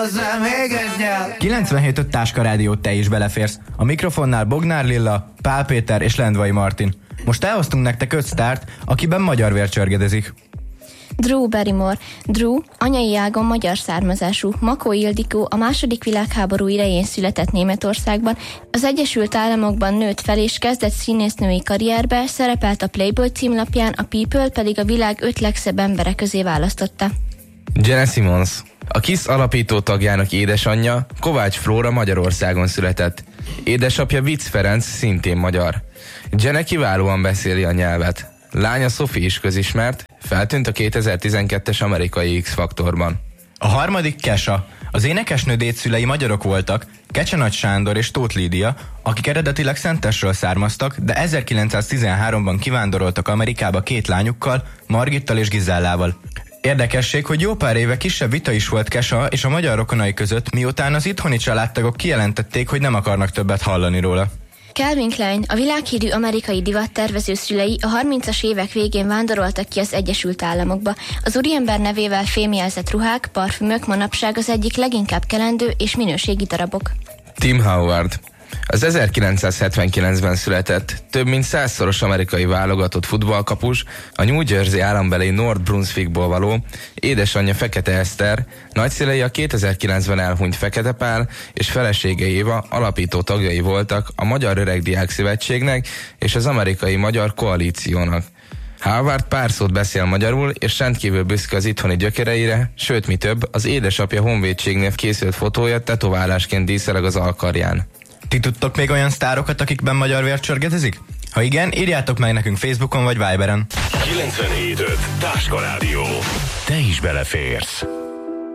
hozzá még egyel. 97.5 Táska Rádió, te is beleférsz. A mikrofonnál Bognár Lilla, Pál Péter és Lendvai Martin. Most elhoztunk nektek 5 sztárt, akiben magyar vér csörgedezik. Drew Barrymore. Drew anyai ágon magyar származású. Makó Ildikó a II. Világháború idején született Németországban, az Egyesült Államokban nőtt fel és kezdett színésznői karrierbe, szerepelt a Playboy címlapján, a People pedig a világ 5 legszebb embere közé választotta. Gene Simmons. A KISZ alapító tagjának édesanyja, Kovács Flóra Magyarországon született. Édesapja Vicz Ferenc szintén magyar. Gene kiválóan beszéli a nyelvet. Lánya Sophie is közismert, feltűnt a 2012-es amerikai X-faktorban. A harmadik Kesha. Az énekesnő dédszülei magyarok voltak, Kecsenagy Sándor és Tóth Lídia, akik eredetileg Szentesről származtak, de 1913-ban kivándoroltak Amerikába 2 lányukkal, Margittal és Gizellával. Érdekesség, hogy jó pár éve kisebb vita is volt Kesha és a magyar rokonai között, miután az itthoni családtagok kijelentették, hogy nem akarnak többet hallani róla. Calvin Klein, a világhírű amerikai divattervező szülei a 30-as évek végén vándoroltak ki az Egyesült Államokba. Az úriember nevével fémjelzett ruhák, parfümök manapság az egyik leginkább kelendő és minőségi darabok. Tim Howard. Az 1979-ben született, több mint 100-szoros amerikai válogatott futballkapus, a New Jersey állambeli North Brunswickból való, édesanyja Fekete Eszter, nagyszülei a 2009-ben elhunyt Fekete Pál és felesége Éva alapító tagjai voltak a Magyar Öregdiák Szövetségnek és az Amerikai Magyar Koalíciónak. Howard pár szót beszél magyarul, és rendkívül büszke az itthoni gyökereire, sőt mi több, az édesapja honvédségnél készült fotója tetoválásként díszeleg az alkarján. Ti tudtok még olyan sztárokat, akikben magyar vér csörgedezik? Ha igen, írjátok meg nekünk Facebookon vagy Viberen. 97.5 Táska Rádió. Te is beleférsz.